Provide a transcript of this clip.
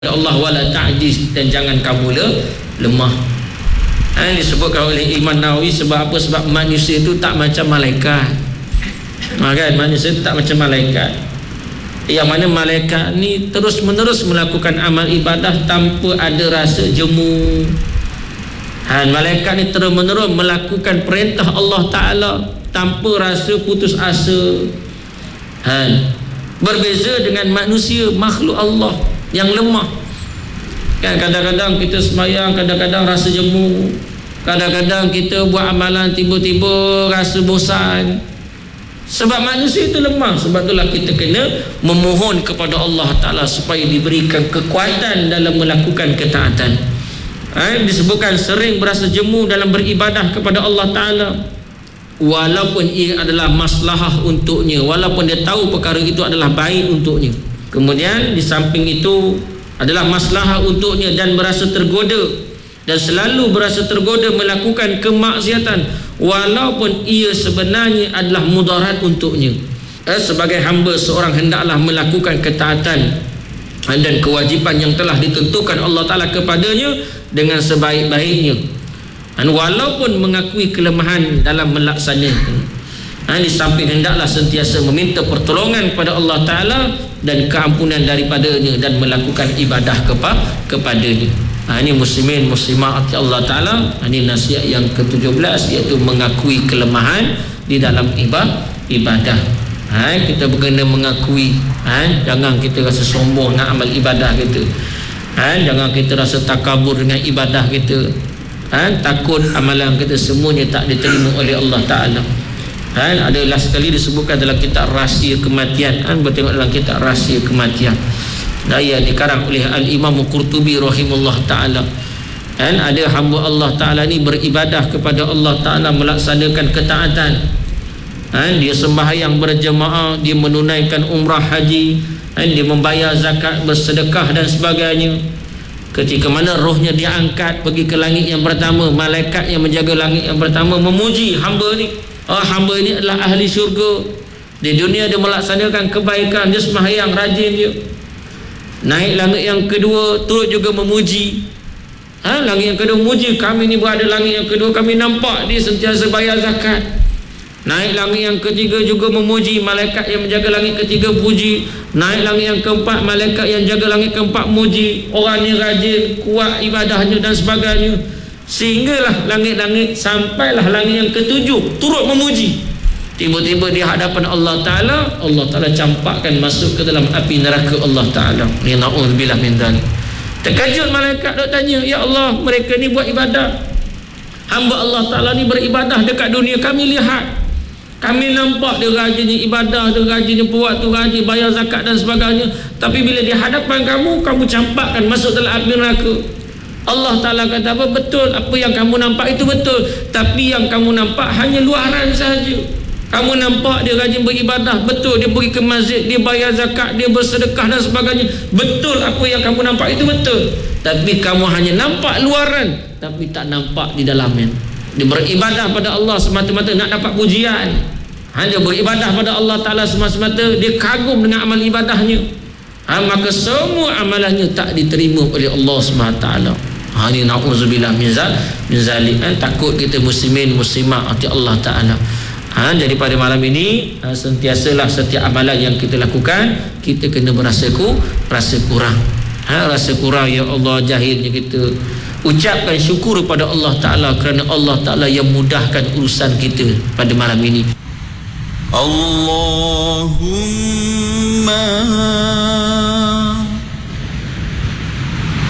Allah wala ta'jiz, dan jangan kamu lemah. Disebutkan oleh Imam Nawawi. Sebab apa? Sebab manusia itu tak macam malaikat. Kan? Manusia itu tak macam malaikat, yang mana malaikat ni terus menerus melakukan amal ibadah tanpa ada rasa jemu. Malaikat ni terus menerus melakukan perintah Allah Ta'ala tanpa rasa putus asa. Berbeza dengan manusia, makhluk Allah yang lemah. Kan kadang-kadang kita sembahyang, kadang-kadang rasa jemu, kadang-kadang kita buat amalan tiba-tiba rasa bosan. Sebab manusia itu lemah. Sebab itulah kita kena memohon kepada Allah Ta'ala supaya diberikan kekuatan dalam melakukan ketaatan. Disebutkan sering berasa jemu dalam beribadah kepada Allah Ta'ala, walaupun ia adalah maslahah untuknya, walaupun dia tahu perkara itu adalah baik untuknya. Kemudian di samping itu adalah maslahah untuknya, dan berasa tergoda, dan selalu berasa tergoda melakukan kemaksiatan walaupun ia sebenarnya adalah mudarat untuknya. Sebagai hamba, seorang hendaklah melakukan ketaatan dan kewajipan yang telah ditentukan Allah Ta'ala kepadanya dengan sebaik-baiknya, walaupun mengakui kelemahan dalam melaksanakan. Di samping hendaklah sentiasa meminta pertolongan kepada Allah Ta'ala dan keampunan daripadanya, dan melakukan ibadah kepadanya. Ini muslimin muslimat Allah Ta'ala. Ini nasihat yang ke-17, iaitu mengakui kelemahan di dalam ibadah. Kita kena mengakui. Jangan kita rasa sombong dengan amal ibadah kita. Jangan kita rasa takabur dengan ibadah kita. Takut amalan kita semuanya tak diterima oleh Allah Ta'ala. Adalah sekali disebutkan dalam kitab Rahsia Kematian. Bertengok dalam kitab Rahsia Kematian, yang dikarang oleh Al-Imam Qurtubi rahimahullah ta'ala. Ada hamba Allah Ta'ala ni beribadah kepada Allah Ta'ala, melaksanakan ketaatan. Dia sembahyang berjemaah, dia menunaikan umrah haji, dia membayar zakat, bersedekah dan sebagainya. Ketika mana rohnya diangkat pergi ke langit yang pertama, malaikat yang menjaga langit yang pertama memuji hamba ni. Hamba ini adalah ahli syurga. Di dunia dia melaksanakan kebaikan, dia sembahyang rajin dia. Naik langit yang kedua, turut juga memuji. Langit yang kedua memuji, kami ni berada langit yang kedua, kami nampak dia sentiasa bayar zakat. Naik langit yang ketiga juga memuji, malaikat yang menjaga langit ketiga puji. Naik langit yang keempat, malaikat yang jaga langit keempat muji. Orangnya rajin, kuat ibadahnya dan sebagainya. Sehinggalah langit-langit, sampailah langit yang ketujuh, turut memuji. Tiba-tiba di hadapan Allah Ta'ala, Allah Ta'ala campakkan masuk ke dalam api neraka Allah Ta'ala. Na'udzubillah min dzalik. Terkejut malaikat, dok tanya, ya Allah, mereka ni buat ibadah, hamba Allah Ta'ala ni beribadah dekat dunia, kami lihat, kami nampak dia rajinnya ibadah, dia rajinnya buat tu, rajin bayar zakat dan sebagainya. Tapi bila di hadapan kamu, kamu campakkan masuk dalam api neraka. Allah Ta'ala kata apa? Betul, apa yang kamu nampak itu betul, tapi yang kamu nampak hanya luaran sahaja. Kamu nampak dia rajin beribadah, betul, dia pergi ke masjid, dia bayar zakat, dia bersedekah dan sebagainya, betul, apa yang kamu nampak itu betul, tapi kamu hanya nampak luaran, tapi tak nampak di dalamnya. Dia beribadah pada Allah semata-mata nak dapat pujian. Hanya beribadah pada Allah Ta'ala semata-mata, dia kagum dengan amal ibadahnya, maka semua amalannya tak diterima oleh Allah SWT. Ini na'udzubillah min zalik. Takut kita muslimin muslimat hati Allah Ta'ala. Jadi pada malam ini, sentiasalah setiap amalan yang kita lakukan, kita kena rasa kurang. Rasa kurang, ya Allah, jahilnya kita. Ucapkan syukur kepada Allah Ta'ala, kerana Allah Ta'ala yang mudahkan urusan kita pada malam ini. Allahumma